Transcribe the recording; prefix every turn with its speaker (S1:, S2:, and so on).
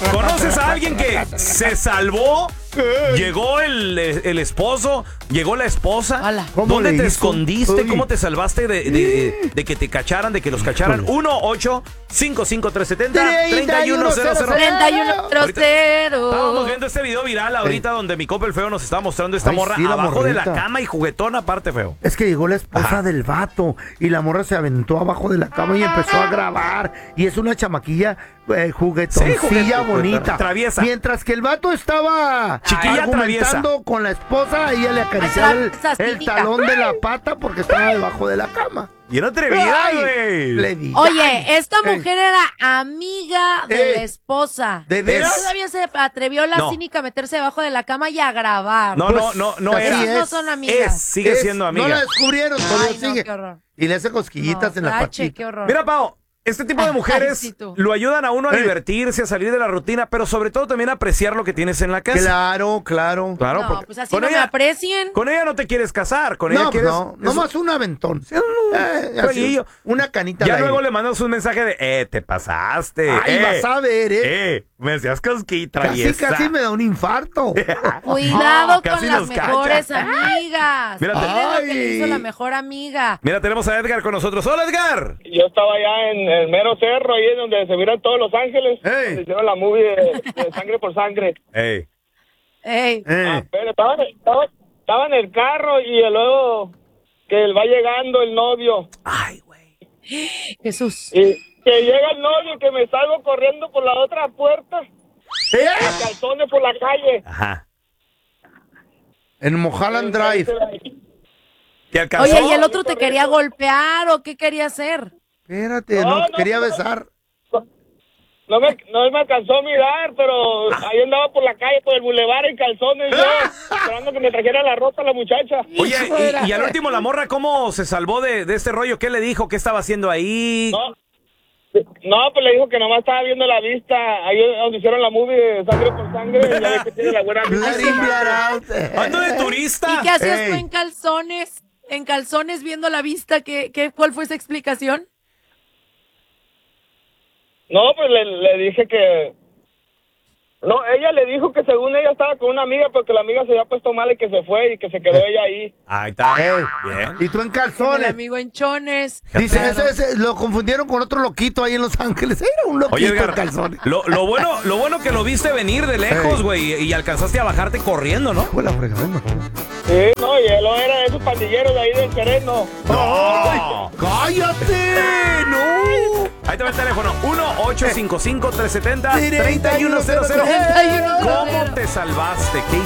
S1: ¿Conoces a alguien que se salvó? Llegó el esposo, llegó la esposa.
S2: Hola.
S1: ¿Dónde te
S3: hizo?
S1: escondiste?
S3: Uy.
S1: ¿Cómo te salvaste de que te cacharan, de que los cacharan? 1-855-370-3100.
S2: 3100.
S1: Estábamos viendo este video viral ahorita donde mi copa el feo nos estaba mostrando esta
S3: Ay,
S1: morra
S3: sí, la
S1: abajo de la
S3: morrita.
S1: cama y juguetona aparte, feo.
S3: Es que llegó la esposa del vato y la morra se aventó abajo de la cama y empezó a grabar. Y es una chamaquilla juguetoncilla bonita.
S1: Traviesa.
S3: Mientras que el vato estaba
S1: Chiquilla
S3: argumentando con la esposa, ella le acariciaba el
S2: Traviesa,
S3: talón de la pata porque estaba debajo de la cama.
S1: Y era atrevida,
S3: Ay,
S1: güey.
S3: le dije.
S2: Oye, esta mujer era amiga de la esposa.
S3: ¿De veras?
S2: Todavía se atrevió la
S1: No.
S2: cínica a meterse debajo de la cama y a grabar.
S1: No,
S3: Pues,
S1: no
S3: así
S1: era.
S2: Ellos no
S3: es.
S2: son amigas.
S1: Sigue
S3: Es-
S1: siendo amiga.
S3: No la descubrieron, todavía
S2: Ay, no,
S3: sigue.
S2: qué horror.
S3: Y le hace cosquillitas
S2: No,
S3: en la
S2: Tache,
S3: patita.
S2: qué horror.
S1: Mira, Pao, este tipo de
S2: Ay,
S1: mujeres
S2: sí, tú.
S1: lo ayudan a uno a divertirse, a salir de la rutina, pero sobre todo también a apreciar lo que tienes en la casa.
S3: Claro, claro.
S1: Claro,
S2: No,
S1: porque
S2: pues así
S1: con
S2: no me
S1: ella,
S2: aprecien.
S1: con ella no te quieres casar, con ella
S3: No,
S1: quieres...
S3: no, nomás un aventón. Así,
S1: jueguillo.
S3: una canita
S1: Ya
S3: al
S1: luego
S3: aire.
S1: le mandas un mensaje de, te pasaste.
S3: Ay, vas a ver,
S1: me decías cosquita,
S3: Casi me da un infarto.
S2: Cuidado
S1: Casi
S2: con las
S1: nos cacha.
S2: mejores amigas.
S1: Mira,
S2: Miren lo que le
S3: ay.
S2: hizo la mejor amiga.
S1: Mira, tenemos a Edgar con nosotros. ¡Hola, Edgar!
S4: Yo estaba allá en el mero cerro, ahí donde se miran todos Los Ángeles.
S3: Ey.
S4: Donde hicieron la movie de Sangre por Sangre.
S1: Ey.
S2: Ey,
S4: Pero estaba en el carro y luego que va llegando el novio.
S1: Ay, güey.
S2: Jesús.
S4: Y que llega el novio, que me salgo corriendo por la otra puerta. Calzones por la calle.
S1: Ajá.
S3: En Mulholland Drive.
S1: ¿Te alcanzó?
S2: Oye, ¿y el otro te quería golpear o qué quería hacer?
S3: Espérate,
S4: No,
S3: no,
S4: no,
S3: quería
S4: no.
S3: besar.
S4: No me alcanzó a mirar, pero ahí andaba por la calle, por el bulevar en calzones, yo, esperando que me trajera la ropa la muchacha.
S1: Oye, y al último la morra, ¿cómo se salvó de este rollo? ¿Qué le dijo? ¿Qué estaba haciendo ahí?
S4: No, pues le dijo que nomás estaba viendo la vista, ahí donde hicieron la movie de Sangre por Sangre, ya ves que tiene la buena vista.
S3: Blood in, blood out.
S1: Ando de turista.
S2: ¿Y qué hacías
S3: Ey.
S2: tú en calzones? En calzones viendo la vista, ¿cuál fue esa explicación?
S4: No, pues le dije que... No, ella le dijo que según ella estaba con una amiga, pero que la amiga se había puesto mal y que se fue y que se quedó ella ahí.
S1: Ahí está.
S3: Ey.
S1: Bien.
S3: Y tú en
S2: El
S3: calzones.
S2: amigo en chones.
S3: Dice,
S2: Claro.
S3: ese lo confundieron con otro loquito ahí en Los Ángeles. Era un loquito
S1: Oye,
S3: en
S1: Edgar,
S3: calzones.
S1: lo bueno que lo viste venir de lejos,
S3: Ey.
S1: güey, y alcanzaste a bajarte corriendo, ¿no?
S3: Fue la fregada.
S4: Sí, no, y él era de esos pandilleros de ahí del Sereno.
S1: ¡No!
S3: ¡Cállate! ¡No!
S1: Ahí te va el teléfono. 1-855-370-3100. ¿Cómo te salvaste? ¿Qué